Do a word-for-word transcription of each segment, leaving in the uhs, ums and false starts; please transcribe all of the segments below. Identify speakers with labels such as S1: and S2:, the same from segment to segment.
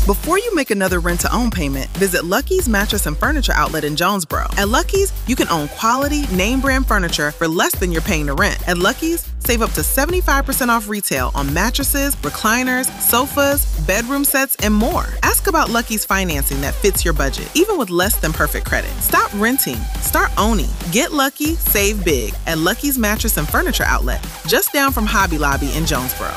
S1: Before you make another rent-to-own payment, visit Lucky's Mattress and Furniture Outlet in Jonesboro. At Lucky's, you can own quality, name-brand furniture for less than you're paying to rent. At Lucky's, save up to seventy-five percent off retail on mattresses, recliners, sofas, bedroom sets, and more. Ask about Lucky's financing that fits your budget, even with less than perfect credit. Stop renting. Start owning. Get lucky, save big at Lucky's Mattress and Furniture Outlet, just down from Hobby Lobby in Jonesboro.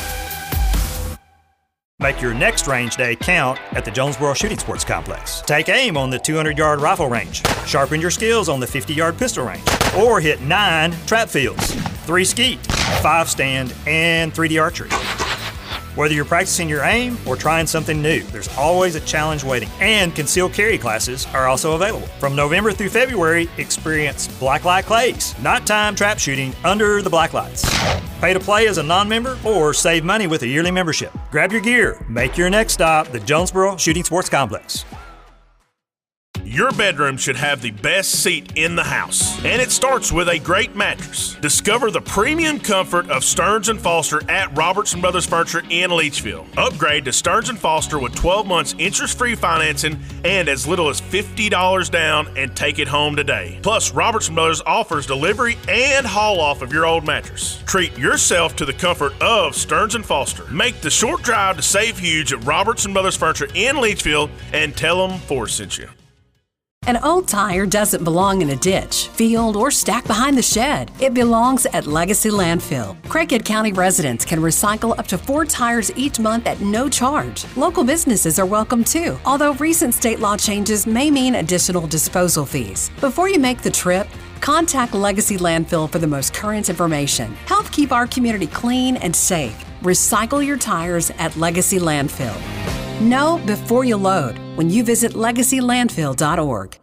S2: Make your next range day count at the Jonesboro Shooting Sports Complex. Take aim on the two hundred yard rifle range. Sharpen your skills on the fifty yard pistol range. Or hit nine trap fields, three skeet, five stand, and three D archery. Whether you're practicing your aim or trying something new, there's always a challenge waiting. And concealed carry classes are also available. From November through February, experience blacklight clays, nighttime trap shooting under the black lights. Pay to play as a non-member or save money with a yearly membership. Grab your gear. Make your next stop the Jonesboro Shooting Sports Complex.
S3: Your bedroom should have the best seat in the house, and it starts with a great mattress. Discover the premium comfort of Stearns and Foster at Robertson Brothers Furniture in Leachville. Upgrade to Stearns and Foster with twelve months interest-free financing and as little as fifty dollars down, and take it home today. Plus, Robertson Brothers offers delivery and haul-off of your old mattress. Treat yourself to the comfort of Stearns and Foster. Make the short drive to Save Huge at Robertson Brothers Furniture in Leachville and tell them Forrest sent you.
S4: An old tire doesn't belong in a ditch, field, or stacked behind the shed. It belongs at Legacy Landfill. Craighead County residents can recycle up to four tires each month at no charge. Local businesses are welcome too, although recent state law changes may mean additional disposal fees. Before you make the trip, contact Legacy Landfill for the most current information. Help keep our community clean and safe. Recycle your tires at Legacy Landfill. Know before you load when you visit legacy landfill dot org.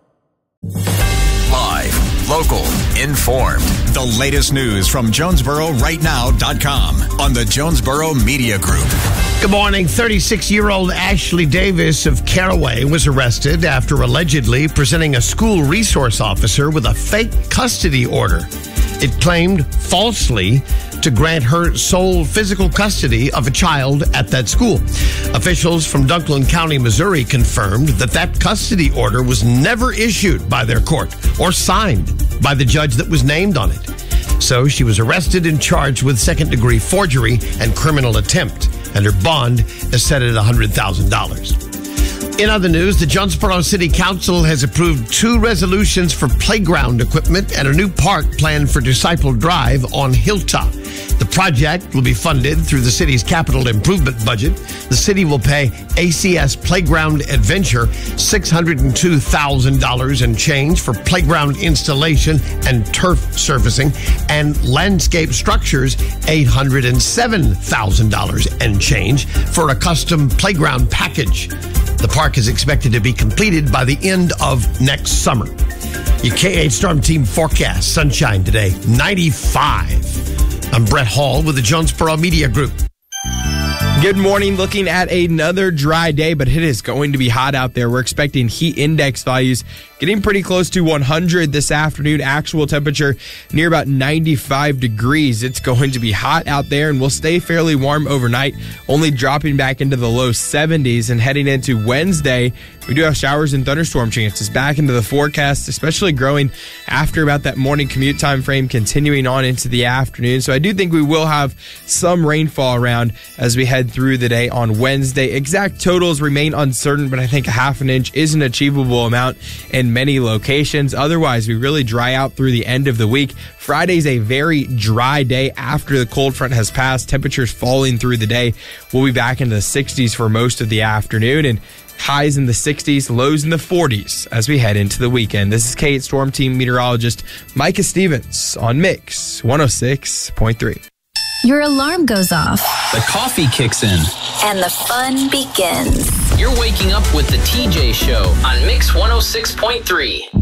S5: Live, local, informed. The latest news from Jonesboro Right Now dot com on the Jonesboro Media Group.
S6: Good morning. thirty-six-year-old Ashley Davis of Caraway was arrested after allegedly presenting a school resource officer with a fake custody order. It claimed falsely to grant her sole physical custody of a child at that school. Officials from Dunklin County, Missouri confirmed that that custody order was never issued by their court or signed by the judge that was named on it. So she was arrested and charged with second-degree forgery and criminal attempt, and her bond is set at one hundred thousand dollars. In other news, the Jonesboro City Council has approved two resolutions for playground equipment and a new park planned for Disciple Drive on Hilltop. The project will be funded through the city's capital improvement budget. The city will pay A C S Playground Adventure six hundred two thousand dollars and change for playground installation and turf surfacing, and Landscape Structures eight hundred seven thousand dollars and change for a custom playground package. The park is expected to be completed by the end of next summer. Your K eight Storm Team forecast: sunshine today, ninety-five. I'm Brett Hall with the Jonesboro Media Group.
S7: Good morning. Looking at another dry day, but it is going to be hot out there. We're expecting heat index values getting pretty close to one hundred this afternoon. Actual temperature near about ninety-five degrees. It's going to be hot out there, and we'll stay fairly warm overnight, only dropping back into the low seventies. And heading into Wednesday, we do have showers and thunderstorm chances back into the forecast, especially growing after about that morning commute time frame, continuing on into the afternoon. So I do think we will have some rainfall around as we head through the day on Wednesday. Exact totals remain uncertain, but I think a half an inch is an achievable amount in many locations. Otherwise, we really dry out through the end of the week. Friday's a very dry day after the cold front has passed. Temperatures falling through the day. We'll be back into the sixties for most of the afternoon, and highs in the sixties, lows in the forties as we head into the weekend. This is K eight Storm Team meteorologist Micah Stevens on Mix one oh six point three.
S8: Your alarm goes off.
S9: The coffee kicks in.
S8: And the fun begins.
S9: You're waking up with the T J Show on Mix one oh six point three.